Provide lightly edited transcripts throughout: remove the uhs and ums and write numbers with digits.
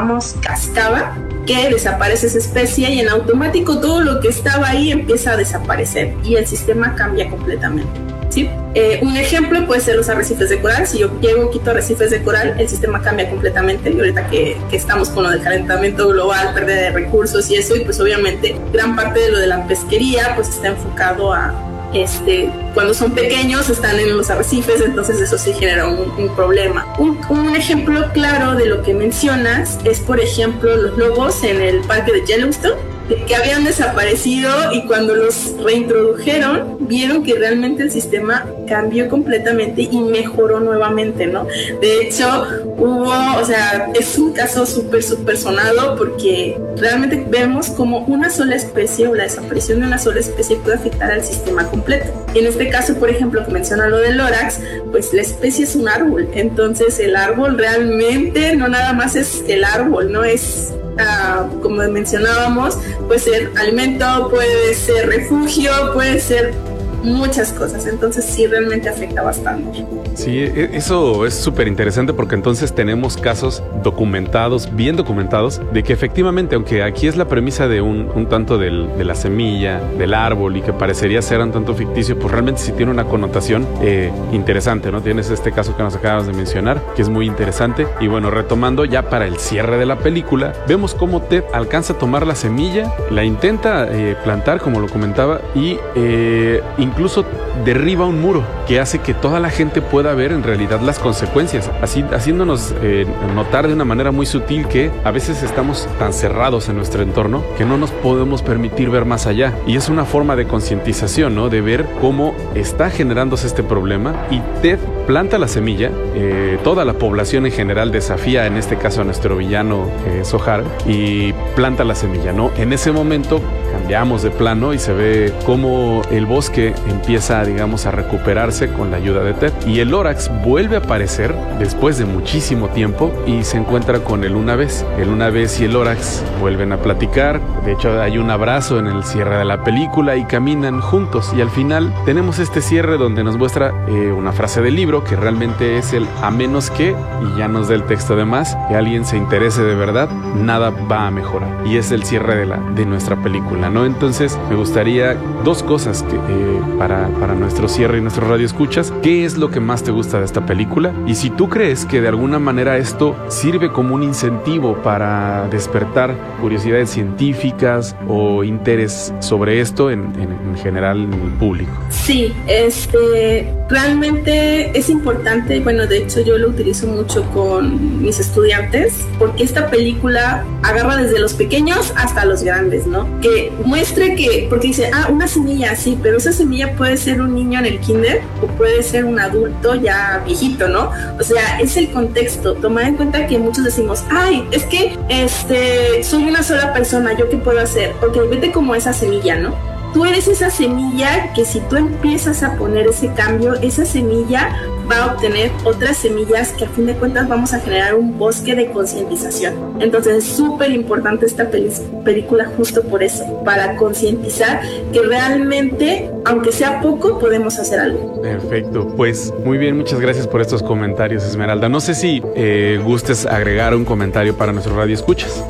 llamamos cascada, que desaparece esa especie y en automático todo lo que estaba ahí empieza a desaparecer y el sistema cambia completamente. ¿Sí? Un ejemplo puede ser los arrecifes de coral. Si yo llego, quito arrecifes de coral, el sistema cambia completamente. Y ahorita que estamos con lo del calentamiento global, pérdida de recursos y eso, y pues obviamente gran parte de lo de la pesquería pues está enfocado a cuando son pequeños están en los arrecifes, entonces eso sí genera un problema. Un ejemplo claro de lo que mencionas es, por ejemplo, los lobos en el parque de Yellowstone, que habían desaparecido y cuando los reintrodujeron vieron que realmente el sistema cambió completamente y mejoró nuevamente, ¿no? De hecho, es un caso súper sonado porque realmente vemos como una sola especie o la desaparición de una sola especie puede afectar al sistema completo. Y en este caso, por ejemplo, que menciona lo del Lorax, pues la especie es un árbol, entonces el árbol realmente no nada más es el árbol, no es... como mencionábamos, puede ser alimento, puede ser refugio, puede ser muchas cosas, entonces sí realmente afecta bastante. Sí, eso es súper interesante porque entonces tenemos casos documentados, bien documentados, de que efectivamente, aunque aquí es la premisa de un tanto de la semilla, del árbol, y que parecería ser un tanto ficticio, pues realmente sí tiene una connotación interesante, ¿no? Tienes este caso que nos acabas de mencionar, que es muy interesante. Y bueno, retomando ya para el cierre de la película, vemos cómo Ted alcanza a tomar la semilla, la intenta plantar, como lo comentaba, y incluso derriba un muro que hace que toda la gente pueda ver en realidad las consecuencias, así haciéndonos notar de una manera muy sutil que a veces estamos tan cerrados en nuestro entorno que no nos podemos permitir ver más allá, y es una forma de concientización, ¿no? De ver cómo está generándose este problema, y Ted planta la semilla. Toda la población en general desafía, en este caso a nuestro villano Zohar, y planta la semilla, ¿no? En ese momento cambiamos de plano y se ve cómo el bosque empieza, digamos, a recuperarse con la ayuda de Ted, y el Lorax vuelve a aparecer después de muchísimo tiempo y se encuentra con él una vez. El una vez y el Lorax vuelven a platicar. De hecho, hay un abrazo en el cierre de la película y caminan juntos, y al final tenemos este cierre donde nos muestra una frase del libro que realmente es el "a menos que", y ya nos da el texto de más, que alguien se interese de verdad, nada va a mejorar, y es el cierre de nuestra película, ¿no? Entonces me gustaría dos cosas que, para nuestro cierre y nuestro radio escuchas. ¿Qué es lo que más te gusta de esta película? Y si tú crees que de alguna manera esto sirve como un incentivo para despertar curiosidades científicas o interés sobre esto en general en el público. Sí, realmente es importante. Bueno, de hecho yo lo utilizo mucho con mis estudiantes porque esta película agarra desde los pequeños hasta los grandes, ¿no? Que muestre que, porque dice, una semilla, sí, pero esa semilla puede ser un niño en el kinder o puede ser un adulto ya viejito, ¿no? O sea, es el contexto. Tomar en cuenta que muchos decimos, es que soy una sola persona, ¿yo qué puedo hacer? Ok, vete como esa semilla, ¿no? Tú eres esa semilla que si tú empiezas a poner ese cambio, esa semilla va a obtener otras semillas que a fin de cuentas vamos a generar un bosque de concientización. Entonces es súper importante esta película justo por eso, para concientizar que realmente, aunque sea poco, podemos hacer algo. Perfecto, pues muy bien, muchas gracias por estos comentarios, Esmeralda. No sé si gustes agregar un comentario para nuestro radio escuchas.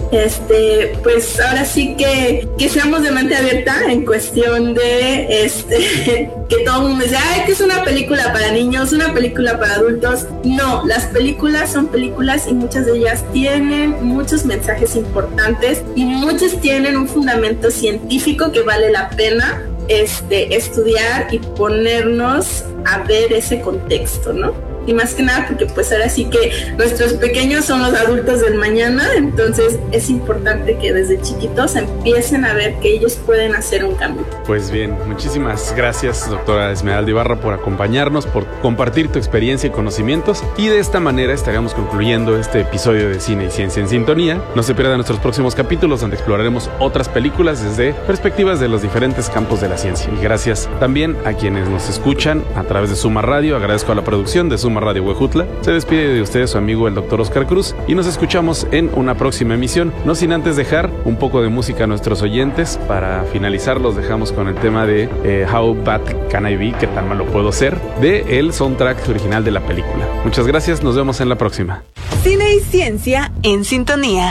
Pues ahora sí que seamos de mente abierta en cuestión de que todo el mundo dice, que es una película para niños, una película para adultos. No, las películas son películas y muchas de ellas tienen muchos mensajes importantes y muchas tienen un fundamento científico que vale la pena estudiar y ponernos a ver ese contexto, ¿no? Y más que nada porque pues ahora sí que nuestros pequeños son los adultos del mañana, entonces es importante que desde chiquitos empiecen a ver que ellos pueden hacer un cambio. Pues bien, muchísimas gracias, doctora Esmeralda Ibarra, por acompañarnos, por compartir tu experiencia y conocimientos, y de esta manera estaríamos concluyendo este episodio de Cine y Ciencia en Sintonía. No se pierdan nuestros próximos capítulos donde exploraremos otras películas desde perspectivas de los diferentes campos de la ciencia. Y gracias también a quienes nos escuchan a través de Suma Radio. Agradezco a la producción de Suma Radio Huejutla. Se despide de ustedes su amigo el Dr. Oscar Cruz y nos escuchamos en una próxima emisión, no sin antes dejar un poco de música a nuestros oyentes. Para finalizar los dejamos con el tema de How Bad Can I Be, qué tan malo puedo ser, de el soundtrack original de la película. Muchas gracias, nos vemos en la próxima. Cine y Ciencia en Sintonía.